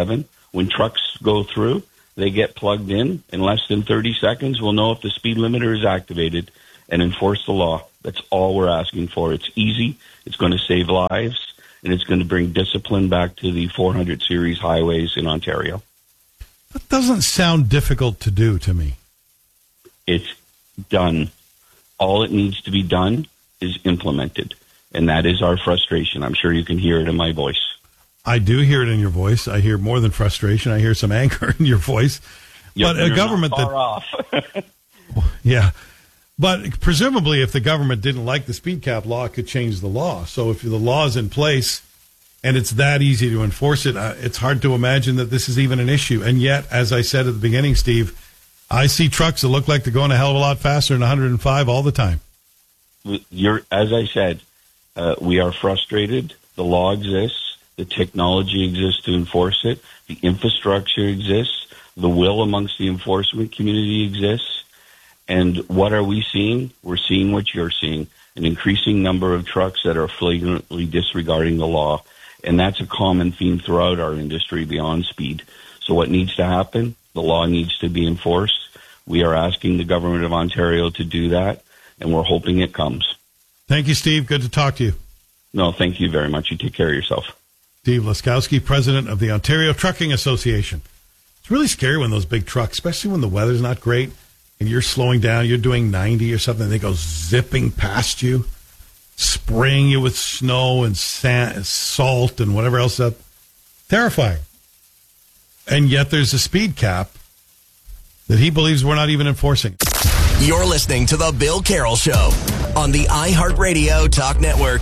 When trucks go through, they get plugged in less than 30 seconds. We'll know if the speed limiter is activated and enforce the law. That's all we're asking for. It's easy. It's going to save lives, and it's going to bring discipline back to the 400 series highways in Ontario. That doesn't sound difficult to do to me. It's done. All it needs to be done is implemented, and that is our frustration. I'm sure you can hear it in my voice. I do hear it in your voice. I hear more than frustration. I hear some anger in your voice. Yep, but a government not far off. Yeah. But presumably if the government didn't like the speed cap law, it could change the law. So if the law is in place and it's that easy to enforce it, it's hard to imagine that this is even an issue. And yet, as I said at the beginning, Steve, I see trucks that look like they're going a hell of a lot faster than 105 all the time. As I said, we are frustrated. The law exists. The technology exists to enforce it. The infrastructure exists. The will amongst the enforcement community exists. And what are we seeing? We're seeing what you're seeing, an increasing number of trucks that are flagrantly disregarding the law. And that's a common theme throughout our industry beyond speed. So what needs to happen? The law needs to be enforced. We are asking the government of Ontario to do that, and we're hoping it comes. Thank you, Steve. Good to talk to you. No, thank you very much. You take care of yourself. Steve Laskowski, president of the Ontario Trucking Association. It's really scary when those big trucks, especially when the weather's not great and you're slowing down, you're doing 90 or something, they go zipping past you, spraying you with snow and sand, salt and whatever else. Terrifying. And yet there's a speed cap that he believes we're not even enforcing. You're listening to The Bill Carroll Show on the iHeartRadio Talk Network.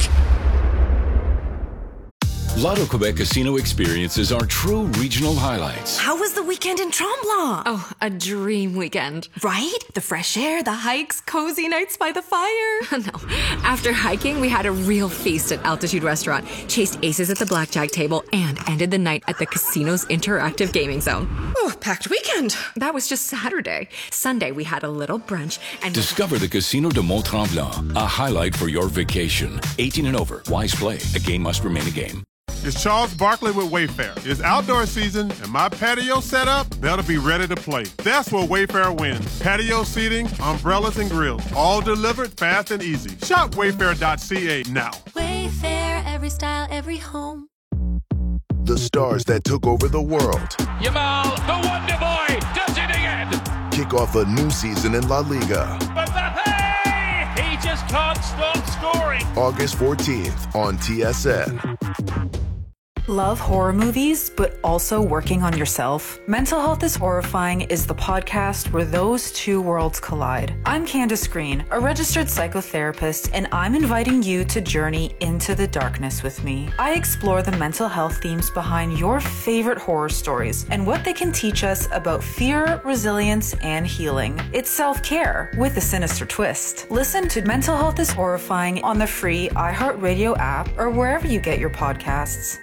Lotto Quebec casino experiences are true regional highlights. How was the weekend in Tremblant? Oh, a dream weekend. Right? The fresh air, the hikes, cozy nights by the fire. No. After hiking, we had a real feast at Altitude Restaurant, chased aces at the blackjack table, and ended the night at the casino's interactive gaming zone. Oh, packed weekend. That was just Saturday. Sunday, we had a little brunch and... Discover the Casino de Mont-Tremblant, a highlight for your vacation. 18 and over. Wise play. A game must remain a game. It's Charles Barkley with Wayfair. It's outdoor season, and my patio setup better be ready to play. That's where Wayfair wins. Patio seating, umbrellas, and grills. All delivered fast and easy. Shop wayfair.ca now. Wayfair, every style, every home. The stars that took over the world. Yamal, the Wonder Boy, does it again. Kick off a new season in La Liga. Mbappe, he just can't stop scoring. August 14th on TSN. Love horror movies, but also working on yourself? Mental Health is Horrifying is the podcast where those two worlds collide. I'm Candace Green, a registered psychotherapist, and I'm inviting you to journey into the darkness with me. I explore the mental health themes behind your favorite horror stories and what they can teach us about fear, resilience, and healing. It's self-care with a sinister twist. Listen to Mental Health is Horrifying on the free iHeartRadio app or wherever you get your podcasts.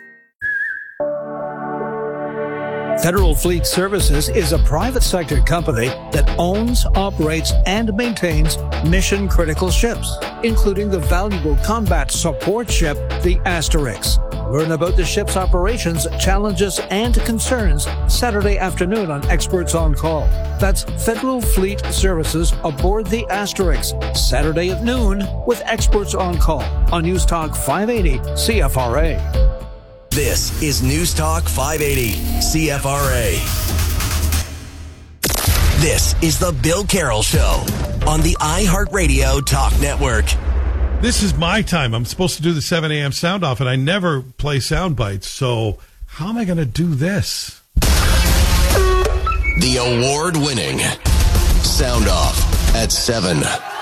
Federal Fleet Services is a private sector company that owns, operates, and maintains mission-critical ships, including the valuable combat support ship, the Asterix. Learn about the ship's operations, challenges, and concerns Saturday afternoon on Experts on Call. That's Federal Fleet Services aboard the Asterix, Saturday at noon with Experts on Call on News Talk 580 CFRA. This is News Talk 580 CFRA. This is the Bill Carroll Show on the iHeartRadio Talk Network. This is my time. I'm supposed to do the 7 a.m. sound off, and I never play sound bites. So how am I going to do this? The award-winning sound off at 7.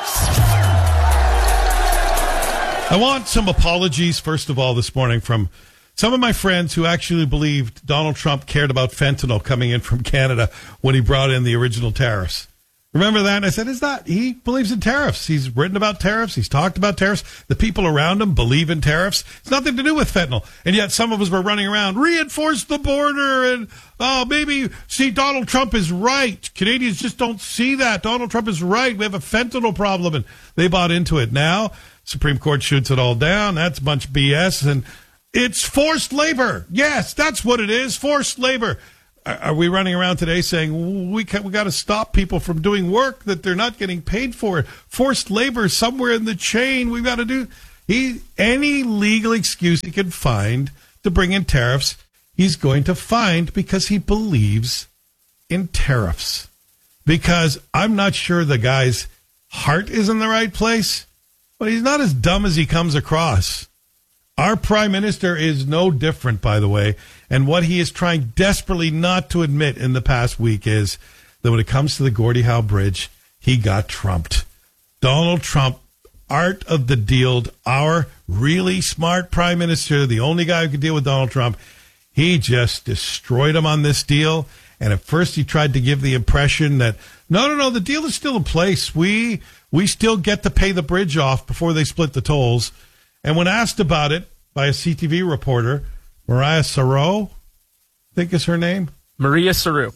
I want some apologies, first of all, this morning from some of my friends who actually believed Donald Trump cared about fentanyl coming in from Canada when he brought in the original tariffs. Remember that? And I said, he believes in tariffs. He's written about tariffs. He's talked about tariffs. The people around him believe in tariffs. It's nothing to do with fentanyl. And yet some of us were running around, reinforce the border, and maybe, see, Donald Trump is right. Canadians just don't see that. Donald Trump is right. We have a fentanyl problem. And they bought into it. Now, Supreme Court shoots it all down. That's a bunch of BS. And it's forced labor. Yes, that's what it is, forced labor. Are we running around today saying we got to stop people from doing work that they're not getting paid for? Forced labor somewhere in the chain. We've got to do any legal excuse he can find to bring in tariffs. He's going to find because he believes in tariffs. Because I'm not sure the guy's heart is in the right place, but he's not as dumb as he comes across. Our prime minister is no different, by the way. And what he is trying desperately not to admit in the past week is that when it comes to the Gordie Howe Bridge, he got trumped. Donald Trump, art of the deal, our really smart prime minister, the only guy who could deal with Donald Trump, he just destroyed him on this deal. And at first he tried to give the impression that, no, the deal is still in place. We still get to pay the bridge off before they split the tolls. And when asked about it by a CTV reporter, Maria Saru, I think is her name. Maria Saru.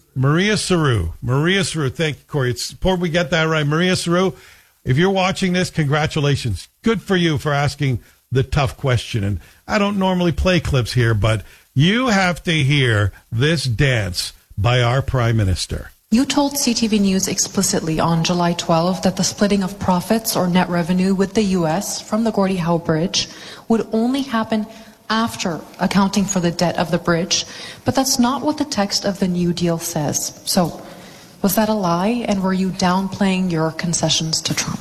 Thank you, Corey. It's important we get that right. Maria Saru, if you're watching this, congratulations. Good for you for asking the tough question. And I don't normally play clips here, but you have to hear this dance by our prime minister. You told CTV News explicitly on July 12 that the splitting of profits or net revenue with the U.S. from the Gordie Howe Bridge would only happen after accounting for the debt of the bridge, but that's not what the text of the new deal says. So, was that a lie, and were you downplaying your concessions to Trump?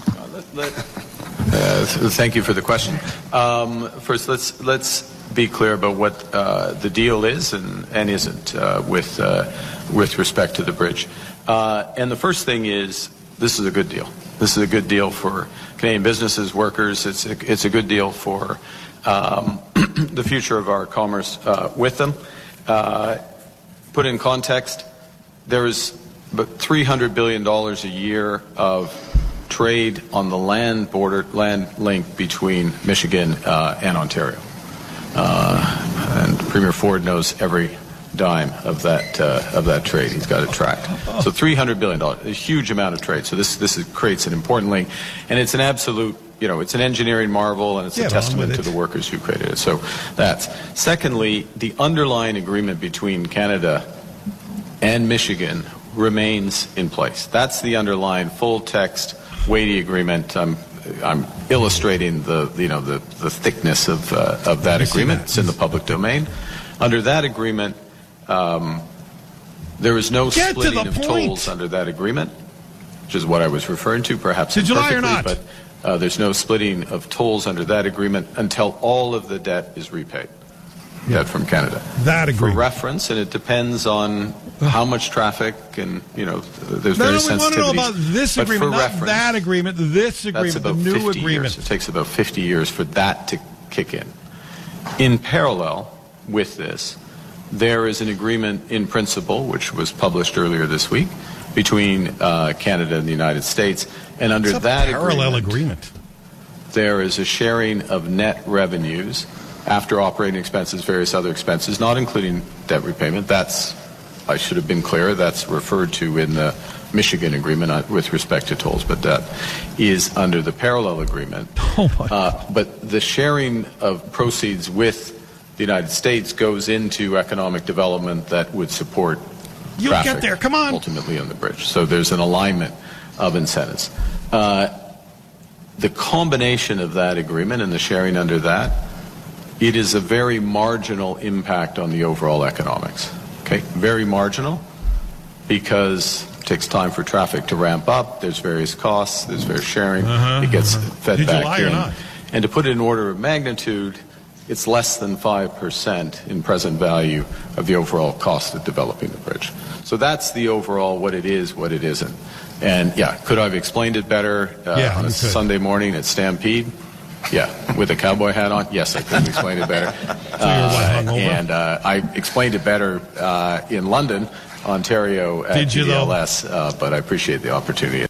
Thank you for the question. First, let's be clear about what the deal is and isn't with respect to the bridge. And the first thing is, this is a good deal. This is a good deal for Canadian businesses, workers. It's a good deal for the future of our commerce with them. Put in context, there is about $300 billion a year of trade on the land link between Michigan and Ontario. And Premier Ford knows every dime of that trade. He's got it tracked. So $300 billion, a huge amount of trade. So this creates an important link, and it's an absolute, it's an engineering marvel, and it's a testament to the workers who created it. So that's. Secondly, the underlying agreement between Canada and Michigan remains in place. That's the underlying full text, weighty agreement. I'm illustrating the thickness of that agreement. It's in the public domain. Under that agreement, there is no splitting of tolls under that agreement, which is what I was referring to, perhaps Did you lie or not? But there's no splitting of tolls under that agreement until all of the debt is repaid. Debt from Canada. That agreement. For reference, and it depends on how much traffic and, there's various sensitivities. We want to know about this agreement, not that agreement, this agreement, that's about the new 50 agreement. Years. It takes about 50 years for that to kick in. In parallel with this, there is an agreement in principle, which was published earlier this week, between Canada and the United States. And under that parallel agreement, there is a sharing of net revenues after operating expenses, various other expenses, not including debt repayment. I should have been clear, that's referred to in the Michigan agreement with respect to tolls, but that is under the parallel agreement. But the sharing of proceeds with the United States goes into economic development that would support traffic, get there. Come on. Ultimately on the bridge. So there's an alignment of incentives. The combination of that agreement and the sharing under that, it is a very marginal impact on the overall economics. Okay, very marginal, because it takes time for traffic to ramp up. There's various costs. There's various sharing. It gets fed Did back you lie in. or not? And to put it in order of magnitude, it's less than 5% in present value of the overall cost of developing the bridge. So that's the overall what it is, what it isn't. And could I have explained it better on a Sunday morning at Stampede? Yeah, with a cowboy hat on? Yes, I could have explained it better. And I explained it better in London, Ontario at GLS, but I appreciate the opportunity.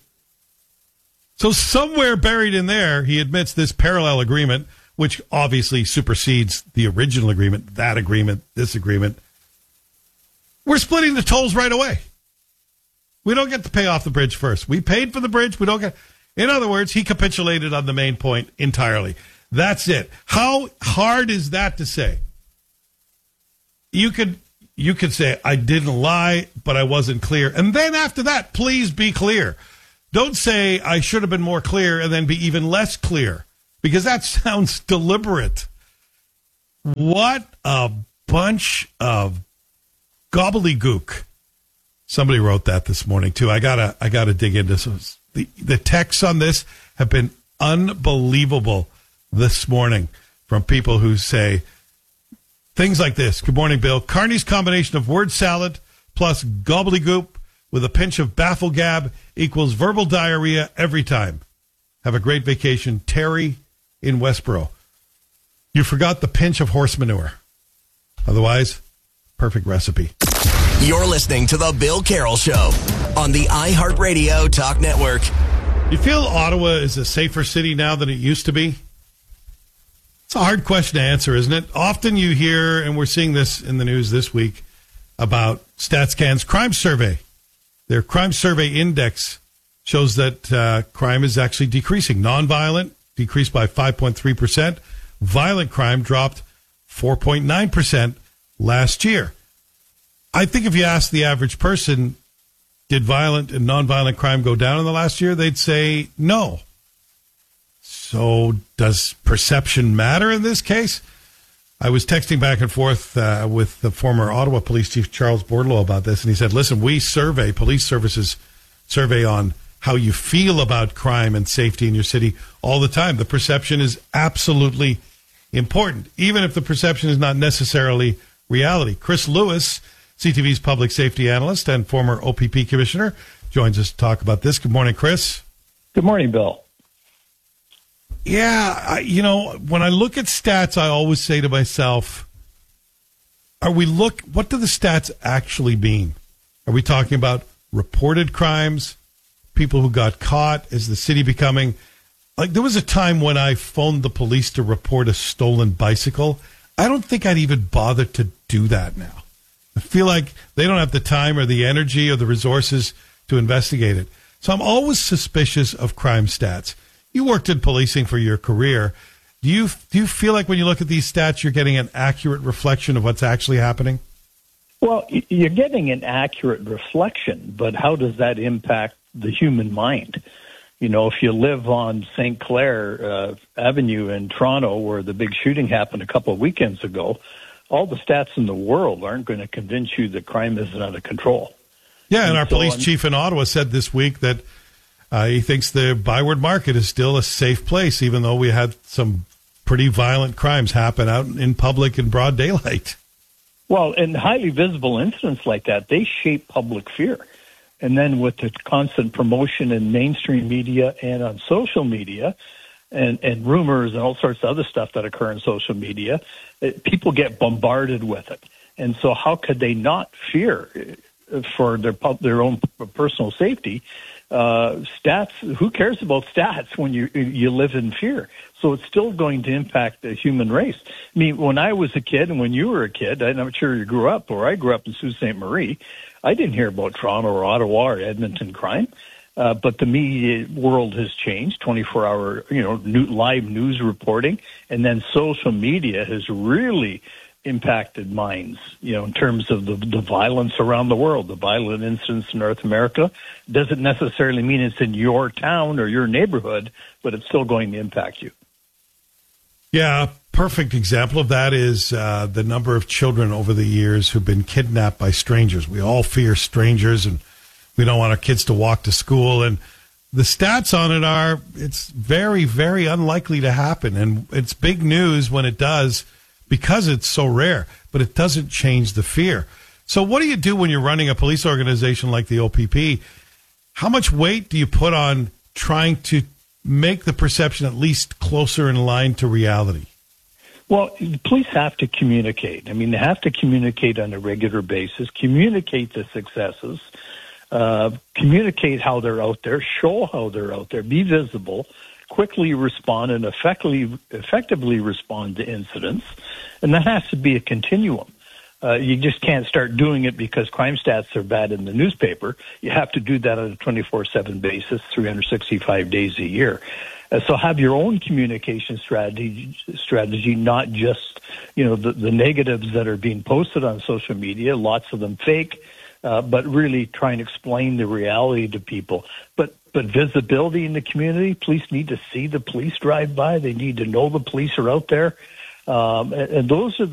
So somewhere buried in there, he admits this parallel agreement, which obviously supersedes the original agreement, that agreement, this agreement. We're splitting the tolls right away. We don't get to pay off the bridge first. We paid for the bridge. We don't get... In other words, he capitulated on the main point entirely. That's it. How hard is that to say? You could you could say, I didn't lie, but I wasn't clear. And then after that, please be clear. Don't say, I should have been more clear, and then be even less clear, because that sounds deliberate. What a bunch of gobbledygook. Somebody wrote that this morning, too. I gotta dig into this. The texts on this have been unbelievable this morning from people who say things like this. Good morning, Bill. Carney's combination of word salad plus gobbledygook with a pinch of bafflegab equals verbal diarrhea every time. Have a great vacation. Terry in Westboro. You forgot the pinch of horse manure. Otherwise, perfect recipe. You're listening to The Bill Carroll Show on the iHeartRadio Talk Network. You feel Ottawa is a safer city now than it used to be? It's a hard question to answer, isn't it? Often you hear, and we're seeing this in the news this week, about StatsCan's crime survey. Their crime survey index shows that crime is actually decreasing. Nonviolent decreased by 5.3%. Violent crime dropped 4.9% last year. I think if you ask the average person, did violent and nonviolent crime go down in the last year? They'd say no. So does perception matter in this case? I was texting back and forth with the former Ottawa Police Chief Charles Bourdelau about this, and he said, listen, we survey, police services survey on how you feel about crime and safety in your city all the time. The perception is absolutely important, even if the perception is not necessarily reality. Chris Lewis, CTV's public safety analyst and former OPP commissioner, joins us to talk about this. Good morning, Chris. Good morning, Bill. Yeah, when I look at stats, I always say to myself, what do the stats actually mean? Are we talking about reported crimes, people who got caught? Is the city becoming, there was a time when I phoned the police to report a stolen bicycle. I don't think I'd even bother to do that now. I feel like they don't have the time or the energy or the resources to investigate it. So I'm always suspicious of crime stats. You worked in policing for your career. Do you feel like when you look at these stats, you're getting an accurate reflection of what's actually happening? Well, you're getting an accurate reflection, but how does that impact the human mind? If you live on St. Clair Avenue in Toronto, where the big shooting happened a couple of weekends ago, all the stats in the world aren't going to convince you that crime isn't under control. Yeah, and our police chief in Ottawa said this week that he thinks the Byward Market is still a safe place, even though we had some pretty violent crimes happen out in public in broad daylight. Well, and highly visible incidents like that, they shape public fear. And then with the constant promotion in mainstream media and on social media and rumors and all sorts of other stuff that occur in social media, people get bombarded with it. And so how could they not fear for their own personal safety? Stats, who cares about stats when you live in fear? So it's still going to impact the human race. I mean, when I was a kid and when you were a kid, I'm not sure you grew up, or I grew up in Sault Ste. Marie, I didn't hear about Toronto or Ottawa or Edmonton crime. But the media world has changed, 24-hour, live news reporting, and then social media has really impacted minds, in terms of the violence around the world, the violent incidents in North America. Doesn't necessarily mean it's in your town or your neighborhood, but it's still going to impact you. Yeah, perfect example of that is the number of children over the years who've been kidnapped by strangers. We all fear strangers, and we don't want our kids to walk to school. And the stats on it are, it's very, very unlikely to happen. And it's big news when it does, because it's so rare, but it doesn't change the fear. So what do you do when you're running a police organization like the OPP? How much weight do you put on trying to make the perception at least closer in line to reality? Well, police have to communicate. I mean, they have to communicate on a regular basis, communicate the successes, communicate how they're out there, show how they're out there, be visible, quickly respond, and effectively respond to incidents. And that has to be a continuum. You just can't start doing it because crime stats are bad in the newspaper. You have to do that on a 24/7 basis, 365 days a year. So have your own communication strategy, not just, the negatives that are being posted on social media, lots of them fake, but really try and explain the reality to people. But visibility in the community, police need to see the police drive by. They need to know the police are out there. And those are